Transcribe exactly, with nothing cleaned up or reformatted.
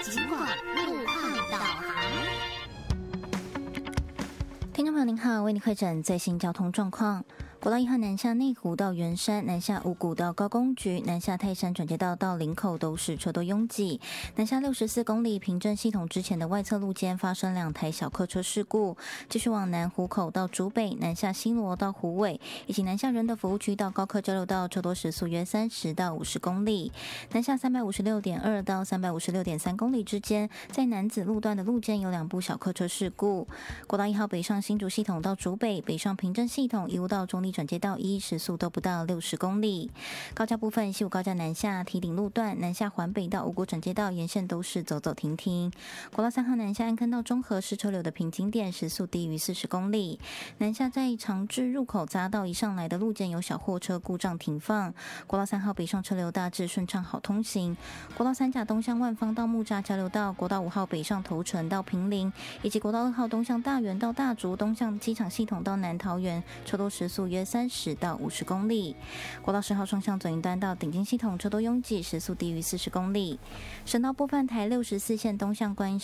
尽管路况导航。 听众朋友您好，为您会诊最新交通状况。国道一号南下内湖到圆山，南下五股到高公局，南下泰山转接道到林口都是车多拥挤。南下六十四公里平镇系统之前的外侧路肩发生两台小客车事故，继续往南湖口到竹北，南下新罗到湖尾，以及南下仁德服务区到高客交流道车多时速约三十到五十公里。南下三百五十六点二到三百五十六点三公里之间，在南子路段的路肩有两部小客车事故。国道一号北上新竹系统到竹北，北上平镇系统一路到中立转接道一，时速都不到六十公里。高架部分，西武高架南下堤顶路段，南下环北到五股转接道沿线都是走走停停。国道三号南下安坑到中和是车流的瓶颈点，时速低于四十公里。南下在长治入口匝道一上来的路肩有小货车故障停放。国道三号北上车流大致顺畅好通行。国道三甲东向万方到木栅交流道，国道五号北上头城到平林，以及国道二号东向大园到大竹，东向机场系统到南桃园，车多时速约三十到五十公里。国道十号双向左营端到顶金系统车多拥挤，时速低于四十公里。省道部分台六十四线东向观音